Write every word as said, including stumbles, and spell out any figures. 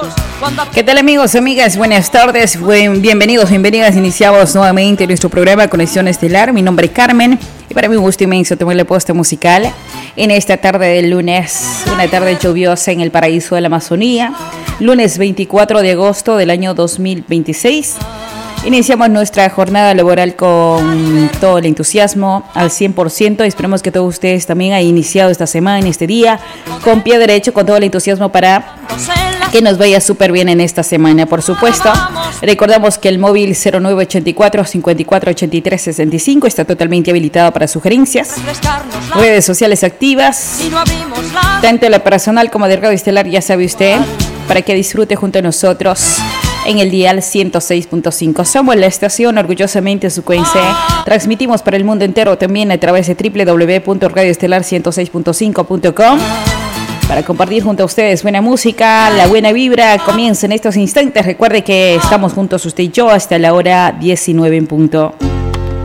¿Qué tal, amigos, amigas? Buenas tardes, bienvenidos, bienvenidas. Iniciamos nuevamente nuestro programa Conexión Estelar. Mi nombre es Carmen y para mí un gusto inmenso tomarle posta musical en esta tarde del lunes, una tarde lluviosa en el paraíso de la Amazonía, lunes veinticuatro de agosto del año dos mil veintiséis. Iniciamos nuestra jornada laboral con todo el entusiasmo al cien por ciento. Esperemos que todos ustedes también hayan iniciado esta semana, este día, con pie derecho, con todo el entusiasmo para que nos vaya súper bien en esta semana. Por supuesto, recordamos que el móvil cero nueve ocho cuatro, cinco cuatro, ocho tres seis cinco está totalmente habilitado para sugerencias. Redes sociales activas, tanto la personal como de Radio Estelar, ya sabe usted, para que disfrute junto a nosotros en el dial ciento seis punto cinco. Somos la estación orgullosamente sucuense. Transmitimos para el mundo entero también a través de doble u doble u doble u punto radio estelar ciento seis punto cinco punto com para compartir junto a ustedes buena música, la buena vibra. Comienza en estos instantes. Recuerde que estamos juntos usted y yo hasta la hora diecinueve en punto.